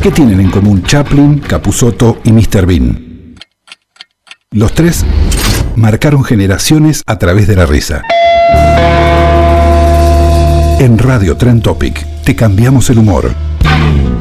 ¿Qué tienen en común Chaplin, Capusotto y Mr. Bean? Los tres marcaron generaciones a través de la risa. En Radio Trend Topic te cambiamos el humor.